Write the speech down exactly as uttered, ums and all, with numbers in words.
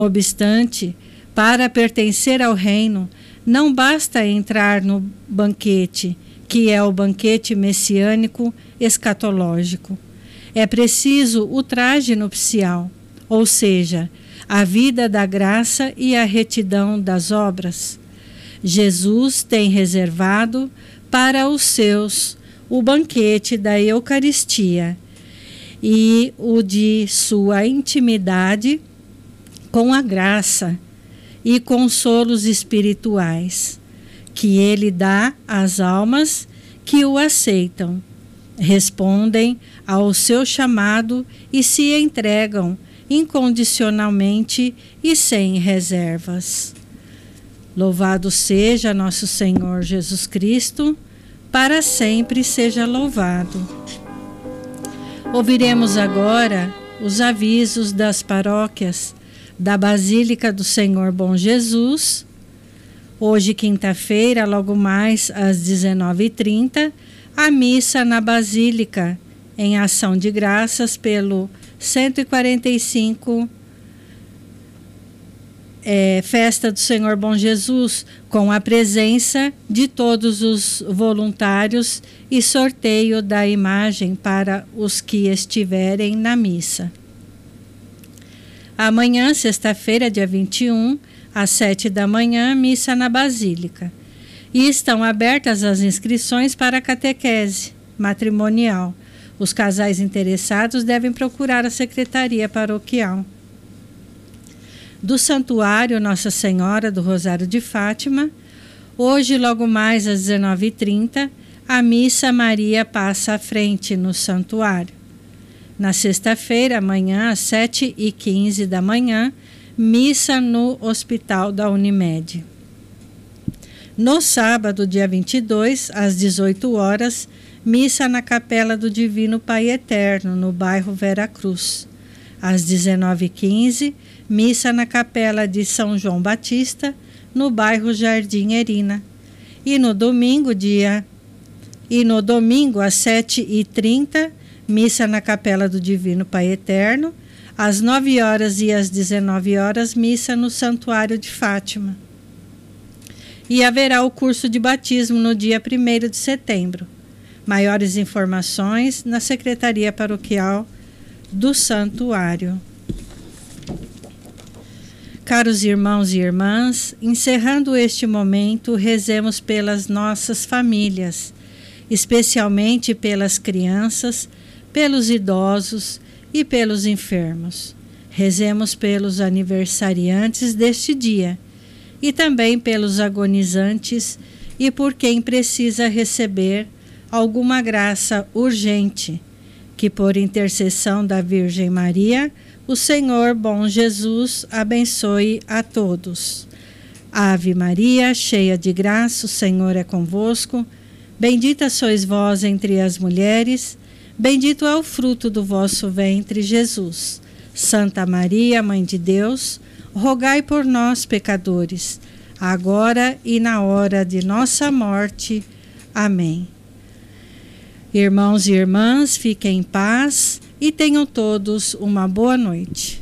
obstante, para pertencer ao reino, não basta entrar no banquete, que é o banquete messiânico escatológico. É preciso o traje nupcial, ou seja, a vida da graça e a retidão das obras. Jesus tem reservado para os seus o banquete da Eucaristia e o de sua intimidade com a graça e consolos espirituais, que ele dá às almas que o aceitam, respondem ao seu chamado e se entregam incondicionalmente e sem reservas. Louvado seja nosso Senhor Jesus Cristo, para sempre seja louvado. Ouviremos agora os avisos das paróquias da Basílica do Senhor Bom Jesus. Hoje, quinta-feira, logo mais às dezenove e trinta, a missa na Basílica, em ação de graças pelo cento e quarenta e cinco é, Festa do Senhor Bom Jesus, com a presença de todos os voluntários e sorteio da imagem para os que estiverem na missa. Amanhã, sexta-feira, dia vinte e um, às sete da manhã, missa na Basílica. E estão abertas as inscrições para a catequese matrimonial. Os casais interessados devem procurar a Secretaria Paroquial. Do Santuário Nossa Senhora do Rosário de Fátima, hoje, logo mais às dezenove e trinta, a missa Maria passa à frente no santuário. Na sexta-feira, amanhã, às sete e quinze da manhã, missa no Hospital da Unimed. No sábado, dia vinte e dois, às dezoito horas, missa na Capela do Divino Pai Eterno, no bairro Vera Cruz. Às dezenove e quinze, missa na Capela de São João Batista, no bairro Jardim Erina. E no domingo, dia... E no domingo, às sete e trinta, missa na Capela do Divino Pai Eterno. Às nove horas e às dezenove horas, missa no Santuário de Fátima. E haverá o curso de batismo no dia primeiro de setembro. Maiores informações na Secretaria Paroquial do Santuário. Caros irmãos e irmãs, encerrando este momento, rezemos pelas nossas famílias, especialmente pelas crianças, pelos idosos e pelos enfermos. Rezemos pelos aniversariantes deste dia e também pelos agonizantes e por quem precisa receber alguma graça urgente, que por intercessão da Virgem Maria, o Senhor bom Jesus abençoe a todos. Ave Maria, cheia de graça, o Senhor é convosco. Bendita sois vós entre as mulheres, bendito é o fruto do vosso ventre, Jesus. Santa Maria, Mãe de Deus, rogai por nós, pecadores, agora e na hora de nossa morte. Amém. Irmãos e irmãs, fiquem em paz e tenham todos uma boa noite.